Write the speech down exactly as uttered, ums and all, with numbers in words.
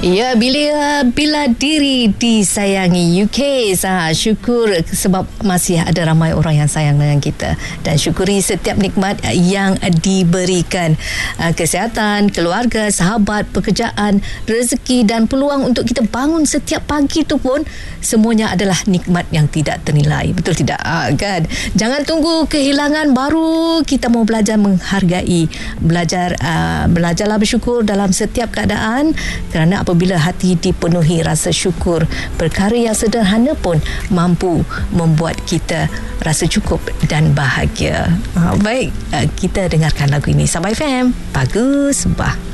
Ya, bila bila diri disayangi U K, sah, syukur sebab masih ada ramai orang yang sayang dengan kita, dan syukuri setiap nikmat yang diberikan, kesihatan, keluarga, sahabat, pekerjaan, rezeki dan peluang untuk kita bangun setiap pagi tu pun semuanya adalah nikmat yang tidak ternilai. Betul tidak? Ha, kan? Jangan tunggu kehilangan baru kita mau belajar menghargai, belajar uh, belajarlah bersyukur dalam setiap keadaan, kerana apabila hati dipenuhi rasa syukur, perkara yang sederhana pun mampu membuat kita rasa cukup dan bahagia. Ha, baik, kita dengarkan lagu ini. Sabah F M, bagus bah.